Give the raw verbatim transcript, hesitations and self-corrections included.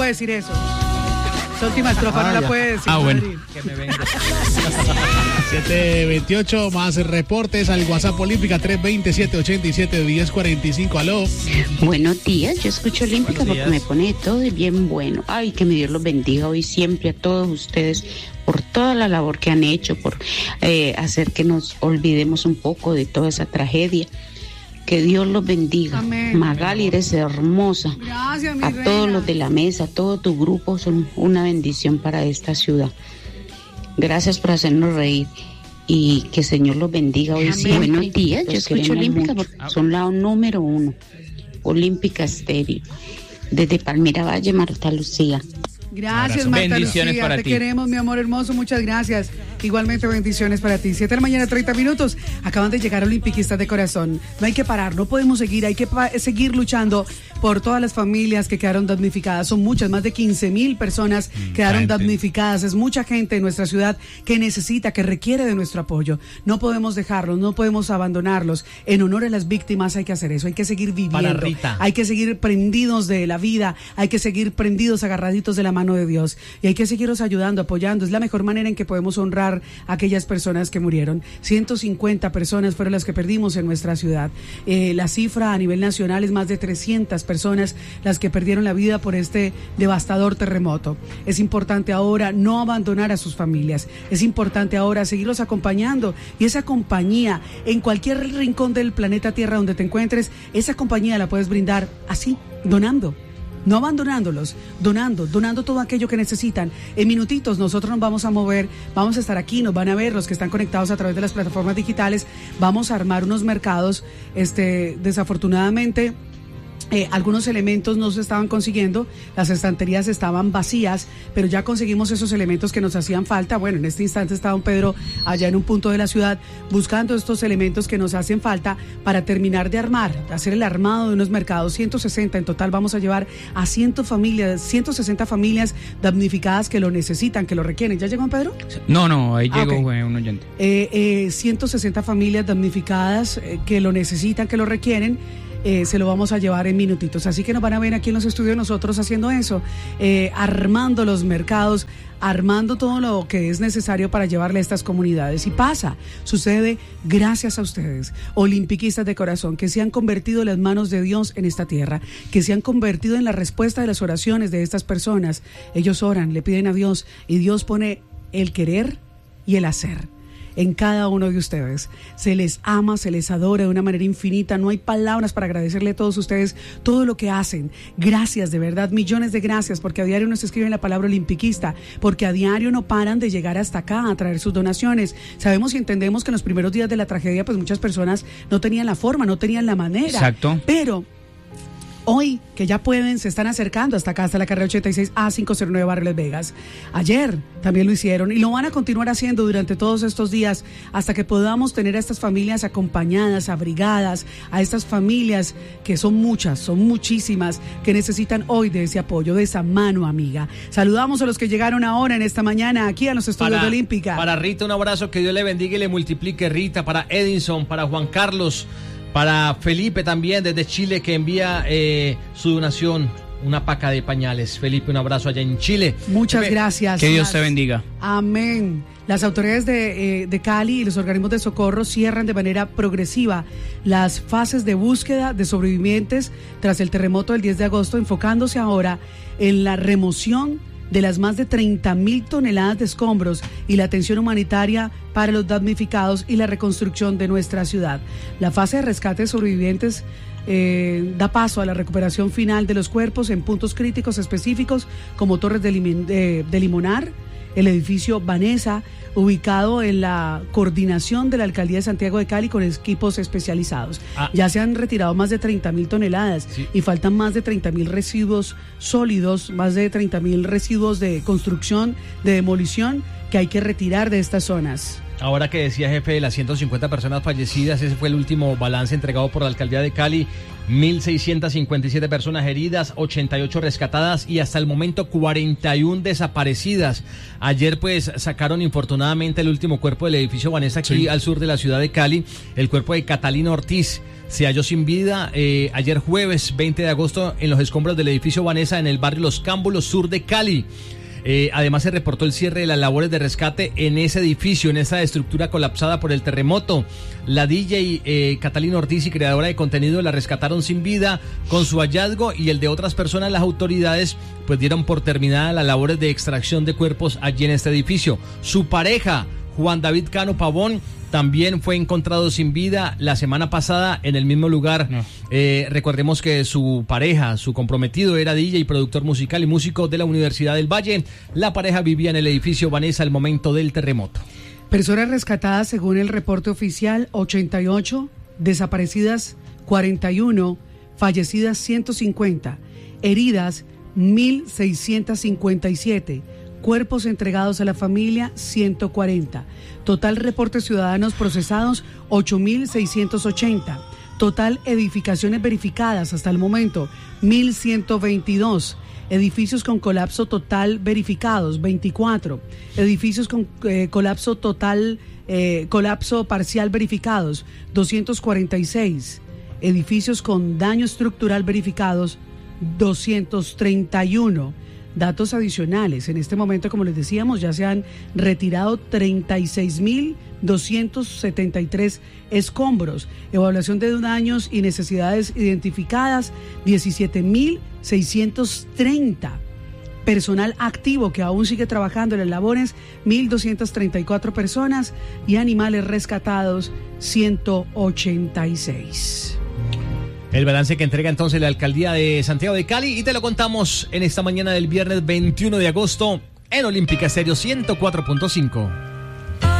puede decir eso. Esa última estrofa ah, no ya. la puede decir. Ah, bueno. Que me venga. siete veintiocho, más reportes al WhatsApp Olímpica tres veinte, siete ochenta y siete, diez cuarenta y cinco. Aló. Buenos días, yo escucho Olímpica porque me pone todo bien bueno. Ay, que mi Dios los bendiga hoy siempre a todos ustedes por toda la labor que han hecho, por eh, hacer que nos olvidemos un poco de toda esa tragedia. Que Dios los bendiga. Amén. Magali, eres hermosa. Gracias, mi a reina. todos los de la mesa, todo tu grupo son una bendición para esta ciudad. Gracias por hacernos reír y que el Señor los bendiga hoy. Sí, buenos días, yo escucho Olímpica porque son la número uno. Olímpica Estéreo. Desde Palmira Valle, Marta Lucía. Gracias, Marta bendiciones Lucía, para te ti. queremos, mi amor hermoso, muchas gracias. Igualmente bendiciones para ti. siete de la mañana, treinta minutos. Acaban de llegar olimpiquistas de corazón. No hay que parar, no podemos seguir, hay que pa- seguir luchando por todas las familias que quedaron damnificadas. Son muchas, más de quince mil personas mm, quedaron gente. damnificadas. Es mucha gente en nuestra ciudad que necesita, que requiere de nuestro apoyo. No podemos dejarlos, no podemos abandonarlos. En honor a las víctimas hay que hacer eso, hay que seguir viviendo. Hay que seguir prendidos de la vida, hay que seguir prendidos, agarraditos de la mano de Dios. Y hay que seguirlos ayudando, apoyando. Es la mejor manera en que podemos honrar a aquellas personas que murieron. ciento cincuenta personas fueron las que perdimos en nuestra ciudad. Eh, la cifra a nivel nacional es más de trescientas personas las que perdieron la vida por este devastador terremoto. Es importante ahora no abandonar a sus familias. Es importante ahora seguirlos acompañando, y esa compañía en cualquier rincón del planeta Tierra donde te encuentres, esa compañía la puedes brindar así, donando. No abandonándolos, donando, donando todo aquello que necesitan. En minutitos nosotros nos vamos a mover, vamos a estar aquí, nos van a ver los que están conectados a través de las plataformas digitales. Vamos a armar unos mercados, este, desafortunadamente. Eh, algunos elementos no se estaban consiguiendo, las estanterías estaban vacías, pero ya conseguimos esos elementos que nos hacían falta. Bueno, en este instante está don Pedro allá en un punto de la ciudad buscando estos elementos que nos hacen falta para terminar de armar, hacer el armado de unos mercados. ciento sesenta en total vamos a llevar a cien familias, ciento sesenta familias damnificadas que lo necesitan, que lo requieren. ¿Ya llegó don Pedro? No, no, ahí ah, llegó okay. un oyente. Eh, eh, ciento sesenta familias damnificadas eh, que lo necesitan, que lo requieren. Eh, se lo vamos a llevar en minutitos, así que nos van a ver aquí en los estudios nosotros haciendo eso, eh, armando los mercados, armando todo lo que es necesario para llevarle a estas comunidades. Y pasa, sucede gracias a ustedes, olimpiquistas de corazón, que se han convertido en las manos de Dios en esta tierra, que se han convertido en la respuesta de las oraciones de estas personas. Ellos oran, le piden a Dios, y Dios pone el querer y el hacer en cada uno de ustedes. Se les ama, se les adora de una manera infinita. No hay palabras para agradecerle a todos ustedes todo lo que hacen. Gracias, de verdad, millones de gracias, porque a diario nos escriben la palabra olimpiquista, porque a diario no paran de llegar hasta acá a traer sus donaciones. Sabemos y entendemos que en los primeros días de la tragedia pues muchas personas no tenían la forma, no tenían la manera. Exacto. Pero hoy, que ya pueden, se están acercando hasta acá, hasta la carrera ochenta y seis A quinientos nueve Barrio Las Vegas. Ayer también lo hicieron y lo van a continuar haciendo durante todos estos días hasta que podamos tener a estas familias acompañadas, abrigadas, a estas familias que son muchas, son muchísimas, que necesitan hoy de ese apoyo, de esa mano amiga. Saludamos a los que llegaron ahora en esta mañana aquí a los estudios para, de Olímpica. Para Rita, un abrazo, que Dios le bendiga y le multiplique, Rita. Para Edinson, para Juan Carlos, para Felipe también desde Chile, que envía eh, su donación, una paca de pañales. Felipe, un abrazo allá en Chile. Muchas Pepe, gracias. Que Dios te bendiga. Amén. Las autoridades de, eh, de Cali y los organismos de socorro cierran de manera progresiva las fases de búsqueda de sobrevivientes tras el terremoto del diez de agosto, enfocándose ahora en la remoción de las más de treinta mil toneladas de escombros y la atención humanitaria para los damnificados y la reconstrucción de nuestra ciudad. La fase de rescate de sobrevivientes eh, da paso a la recuperación final de los cuerpos en puntos críticos específicos como Torres de, Lim- de, de Limonar, el edificio Vanessa, ubicado en la coordinación de la Alcaldía de Santiago de Cali con equipos especializados. Ah. Ya se han retirado más de treinta mil toneladas, sí, y faltan más de treinta mil residuos sólidos, más de treinta mil residuos de construcción, de demolición, que hay que retirar de estas zonas. Ahora que decía jefe de las ciento cincuenta personas fallecidas, ese fue el último balance entregado por la alcaldía de Cali. mil seiscientas cincuenta y siete personas heridas, ochenta y ocho rescatadas y hasta el momento cuarenta y uno desaparecidas. Ayer pues sacaron infortunadamente el último cuerpo del edificio Vanessa aquí sí. al sur de la ciudad de Cali, el cuerpo de Catalina Ortiz. Se halló sin vida eh, ayer jueves veinte de agosto en los escombros del edificio Vanessa en el barrio Los Cámbulos, sur de Cali. Eh, además se reportó el cierre de las labores de rescate en ese edificio, en esa estructura colapsada por el terremoto. La D J eh, Catalina Ortiz y creadora de contenido la rescataron sin vida. Con su hallazgo y el de otras personas, las autoridades pues dieron por terminada las labores de extracción de cuerpos allí en este edificio. Su pareja, Juan David Cano Pavón, también fue encontrado sin vida la semana pasada en el mismo lugar. No. Eh, recordemos que su pareja, su comprometido, era D J y productor musical y músico de la Universidad del Valle. La pareja vivía en el edificio Vanessa al momento del terremoto. Personas rescatadas según el reporte oficial, ochenta y ocho, desaparecidas cuarenta y uno, fallecidas ciento cincuenta, heridas mil seiscientas cincuenta y siete. Cuerpos entregados a la familia, ciento cuarenta. Total reportes ciudadanos procesados, ocho mil seiscientos ochenta. Total edificaciones verificadas hasta el momento, mil ciento veintidós. Edificios con colapso total verificados, veinticuatro. Edificios con eh, colapso total, eh, colapso parcial verificados, doscientos cuarenta y seis. Edificios con daño estructural verificados, doscientos treinta y uno. Datos adicionales, en este momento, como les decíamos, ya se han retirado treinta y seis mil doscientos setenta y tres escombros. Evaluación de daños y necesidades identificadas, diecisiete mil seiscientos treinta. Personal activo que aún sigue trabajando en las labores, mil doscientas treinta y cuatro personas, y animales rescatados, ciento ochenta y seis. El balance que entrega entonces la alcaldía de Santiago de Cali y te lo contamos en esta mañana del viernes veintiuno de agosto en Olímpica Estéreo ciento cuatro punto cinco.